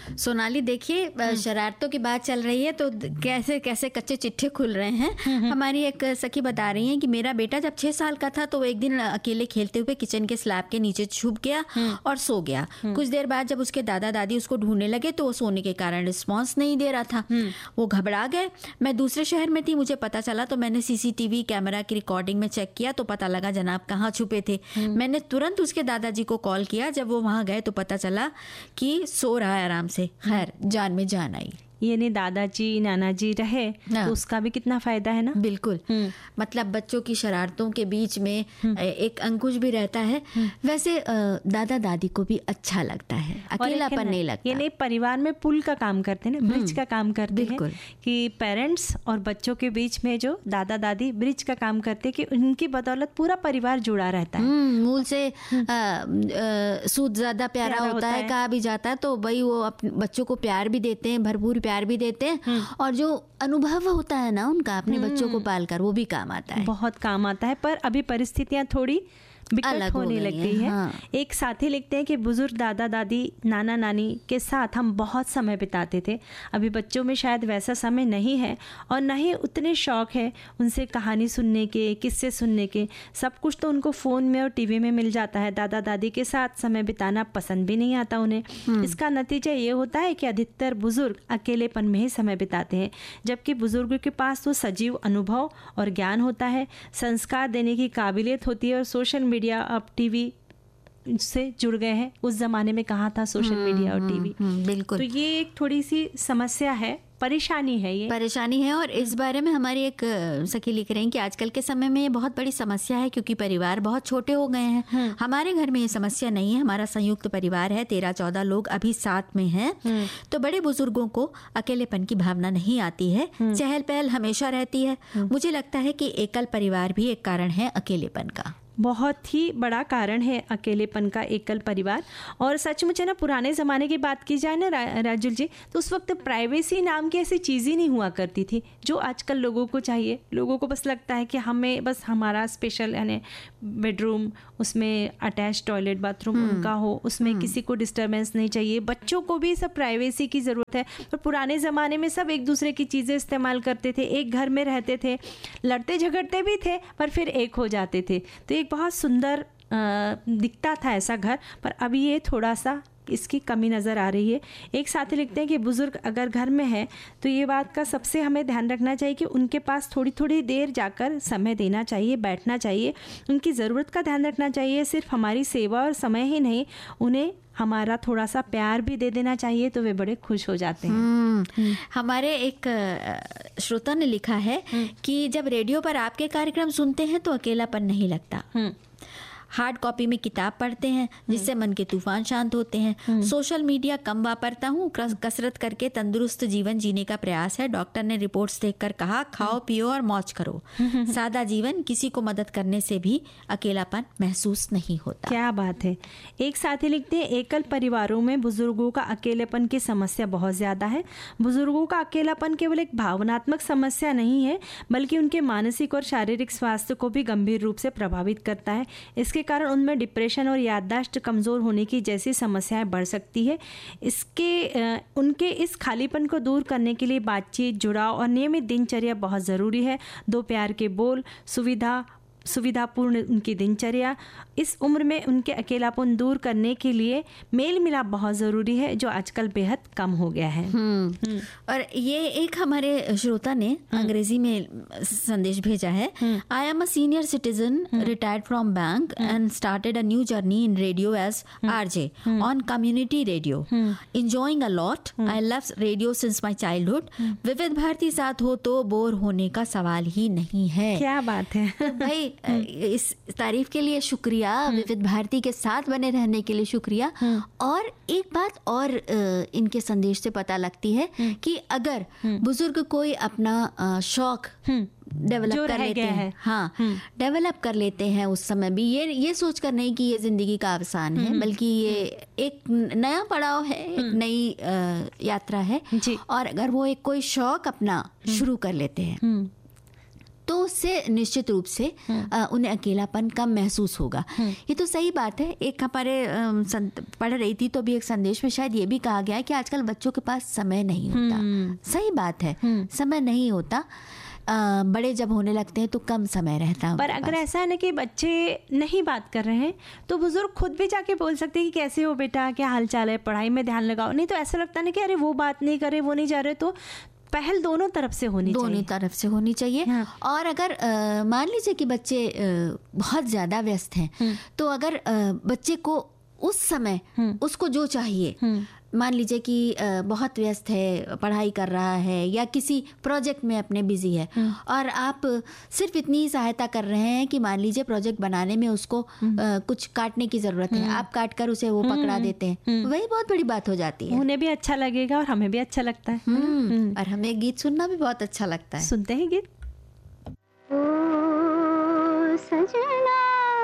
सोनाली देखिए, शरारतों की बात चल रही है तो कैसे कैसे कच्चे चिट्ठे खुल रहे हैं। हमारी एक सखी बता रही हैं कि मेरा बेटा जब 6 साल का था तो एक दिन अकेले खेलते हुए किचन के स्लैब के नीचे छुप गया और सो गया। कुछ देर बाद जब उसके दादा दादी उसको ढूंढने लगे तो वो सोने के कारण रिस्पॉन्स नहीं दे रहा था। वो घबरा गए। मैं दूसरे शहर में थी, मुझे पता चला तो मैंने सीसीटीवी कैमरा की रिकॉर्डिंग में चेक किया तो पता लगा जनाब कहाँ छुपे थे। मैंने तुरंत उसके दादाजी को कॉल किया। जब वो वहां गए तो पता चला कि सो रहा है आराम से। खैर, जान में जान आई। ये नहीं दादाजी नाना जी रहे तो उसका भी कितना फायदा है ना। बिल्कुल, मतलब बच्चों की शरारतों के बीच में एक अंकुश भी रहता है। वैसे दादा दादी को भी अच्छा लगता है, अकेलापन नहीं लगता। ये नहीं, परिवार में पुल का काम करते हैं ना, ब्रिज का काम करते हैं कि पेरेंट्स और बच्चों के बीच में जो दादा दादी ब्रिज का काम करते हैं कि उनकी बदौलत पूरा परिवार जुड़ा रहता है। मूल से सूद ज्यादा प्यारा होता है कहा भी जाता है। तो भाई वो अपने बच्चों को प्यार भी देते हैं, भरपूर प्यार भी देते हैं, और जो अनुभव होता है ना उनका अपने बच्चों को पालकर, वो भी काम आता है, बहुत काम आता है। पर अभी परिस्थितियां थोड़ी बिकट होने लगती है। एक साथी लिखते हैं कि बुजुर्ग दादा दादी नाना नानी के साथ हम बहुत समय बिताते थे। अभी बच्चों में शायद वैसा समय नहीं है और न ही उतने शौक है उनसे कहानी सुनने के, किस्से सुनने के। सब कुछ तो उनको फ़ोन में और टीवी में मिल जाता है। दादा दादी के साथ समय बिताना पसंद भी नहीं आता उन्हें। इसका नतीजा ये होता है कि अधिकतर बुजुर्ग अकेलेपन में ही समय बिताते हैं, जबकि बुजुर्गों के पास तो सजीव अनुभव और ज्ञान होता है, संस्कार देने की काबिलियत होती है और सोशल मीडिया अब टीवी से जुड़ गए हैं। उस जमाने में कहाँ था सोशल मीडिया और टीवी। बिल्कुल। तो ये एक थोड़ी सी समस्या है, परेशानी है, ये परेशानी है। और इस बारे में हमारी एक सखी लिख रहे हैं कि आजकल के समय में ये बहुत बड़ी समस्या है क्योंकि परिवार बहुत छोटे हो गए हैं। हमारे घर में ये समस्या नहीं है, हमारा संयुक्त परिवार है, 13-14 लोग अभी साथ में हैं। तो बड़े बुजुर्गों को अकेलेपन की भावना नहीं आती है, चहल पहल हमेशा रहती है। मुझे लगता है कि एकल परिवार भी एक कारण है अकेलेपन का, बहुत ही बड़ा कारण है अकेलेपन का, एकल परिवार। और सचमुच है ना, पुराने ज़माने की बात की जाए ना राजुल जी, तो उस वक्त प्राइवेसी नाम की ऐसी चीज़ ही नहीं हुआ करती थी जो आजकल लोगों को चाहिए। लोगों को बस लगता है कि हमें बस हमारा स्पेशल यानी बेडरूम, उसमें अटैच टॉयलेट बाथरूम उनका हो, उसमें किसी को डिस्टर्बेंस नहीं चाहिए। बच्चों को भी सब प्राइवेसी की ज़रूरत है। पर पुराने ज़माने में सब एक दूसरे की चीज़ें इस्तेमाल करते थे, एक घर में रहते थे, लड़ते झगड़ते भी थे पर फिर एक हो जाते थे। तो बहुत सुंदर दिखता था ऐसा घर। पर अभी ये थोड़ा सा इसकी कमी नज़र आ रही है। एक साथी लिखते हैं कि बुजुर्ग अगर घर में है तो ये बात का सबसे हमें ध्यान रखना चाहिए कि उनके पास थोड़ी थोड़ी देर जाकर समय देना चाहिए, बैठना चाहिए, उनकी ज़रूरत का ध्यान रखना चाहिए। सिर्फ हमारी सेवा और समय ही नहीं, उन्हें हमारा थोड़ा सा प्यार भी दे देना चाहिए तो वे बड़े खुश हो जाते हैं। हमारे एक श्रोता ने लिखा है कि जब रेडियो पर आपके कार्यक्रम सुनते हैं तो अकेलापन नहीं लगता। हार्ड कॉपी में किताब पढ़ते हैं जिससे मन के तूफान शांत होते हैं। सोशल मीडिया कम वापरता हूँ, कसरत करके तंदुरुस्त जीवन जीने का प्रयास है। डॉक्टर ने रिपोर्ट्स देखकर कहा खाओ पियो और मौज करो। सादा जीवन, किसी को मदद करने से भी अकेलापन महसूस नहीं होता। क्या बात है। एक साथी लिखते हैं एकल परिवारों में बुजुर्गों का अकेलेपन की समस्या बहुत ज्यादा है। बुजुर्गों का अकेलापन केवल एक भावनात्मक समस्या नहीं है बल्कि उनके मानसिक और शारीरिक स्वास्थ्य को भी गंभीर रूप से प्रभावित करता है। इसके कारण उनमें डिप्रेशन और याददाश्त कमज़ोर होने की जैसी समस्याएं बढ़ सकती है। उनके इस खालीपन को दूर करने के लिए बातचीत, जुड़ाव और नियमित दिनचर्या बहुत ज़रूरी है। 2 प्यार के बोल, सुविधापूर्ण उनकी दिनचर्या, इस उम्र में उनके अकेलापन दूर करने के लिए मेल मिलाप बहुत ज़रूरी है जो आजकल बेहद कम हो गया है। और ये एक हमारे श्रोता ने अंग्रेजी में संदेश भेजा है। I am a senior citizen retired from bank and started a new journey in radio as RJ on community radio, enjoying a lot. I love radio since my childhood. विविध भारती साथ हो तो बोर होने का सवाल ही नहीं है। क्या बात है। तो भाई इस तारीफ के लिए शुक्रिया, विविध भारती के साथ बने रहने के लिए शुक्रिया। और एक बात और इनके संदेश से पता लगती है कि अगर बुजुर्ग कोई अपना शौक डेवलप कर लेते हैं, डेवलप कर लेते हैं उस समय भी, ये सोचकर नहीं कि ये जिंदगी का अवसान है, बल्कि ये एक नया पड़ाव है, एक नई यात्रा है। और अगर वो एक कोई शौक अपना शुरू कर लेते हैं तो उससे निश्चित रूप से उन्हें अकेलापन कम महसूस होगा। ये तो सही बात है। एक हमारे पढ़ रही थी तो भी एक संदेश में शायद ये भी कहा गया है कि आजकल बच्चों के पास समय नहीं होता। सही बात है, समय नहीं होता। बड़े जब होने लगते हैं तो कम समय रहता है। पर अगर ऐसा है ना कि बच्चे नहीं बात कर रहे हैं तो बुजुर्ग खुद भी जाके बोल सकते हैं कि कैसे हो बेटा, क्या हाल चाल है, पढ़ाई में ध्यान लगाओ। नहीं तो ऐसा लगता है ना कि अरे वो बात नहीं करे, वो नहीं जा रहे। तो पहल दोनों तरफ से होनी चाहिए। दोनों तरफ से होनी चाहिए। हाँ। और अगर मान लीजिए कि बच्चे बहुत ज़्यादा व्यस्त हैं, तो अगर बच्चे को उस समय उसको जो चाहिए, मान लीजिए कि बहुत व्यस्त है, पढ़ाई कर रहा है या किसी प्रोजेक्ट में अपने बिजी है, और आप सिर्फ इतनी ही सहायता कर रहे हैं कि मान लीजिए प्रोजेक्ट बनाने में उसको कुछ काटने की ज़रूरत है, आप काट कर उसे वो पकड़ा देते हैं, वही बहुत बड़ी बात हो जाती है। उन्हें भी अच्छा लगेगा और हमें भी अच्छा लगता है। और हमें गीत सुनना भी बहुत अच्छा लगता है। सुनते हैं गीत। ओ सजना